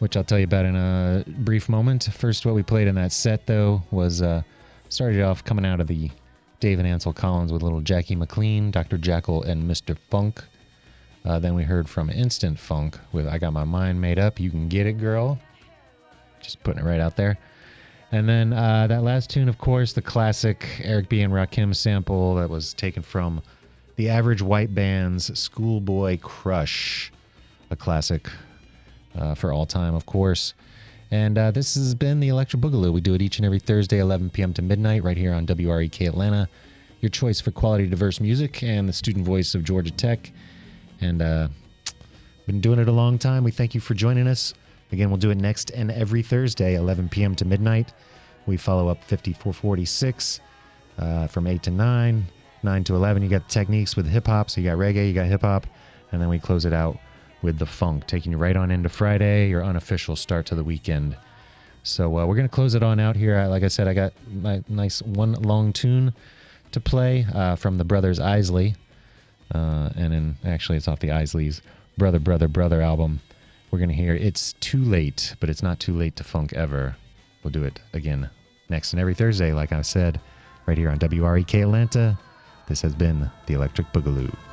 which I'll tell you about in a brief moment. First, what we played in that set, though, was started off coming out of the Dave and Ansel Collins with little Jackie McLean, Dr. Jackal, and Mr. Funk. Then we heard from Instant Funk with I Got My Mind Made Up, You Can Get It, Girl. Just putting it right out there. And then that last tune, of course, the classic Eric B. and Rakim sample that was taken from the Average White Band's Schoolboy Crush, a classic for all time, of course. And this has been the Electric Boogaloo. We do it each and every Thursday, 11 p.m. to midnight, right here on WREK Atlanta. Your choice for quality, diverse music and the student voice of Georgia Tech. And been doing it a long time. We thank you for joining us. Again, we'll do it next and every Thursday, 11 p.m. to midnight. We follow up 5446 from 8 to 9, 9 to 11. You got techniques with hip-hop, so you got reggae, you got hip-hop, and then we close it out with the funk, taking you right on into Friday, your unofficial start to the weekend. So we're going to close it on out here. Like I said, I got my nice one long tune to play from the Brothers Isley. Actually, it's off the Isleys' Brother, Brother, Brother album. We're going to hear It's Too Late, but it's not too late to funk ever. We'll do it again next and every Thursday, like I said, right here on WREK Atlanta. This has been the Electric Boogaloo.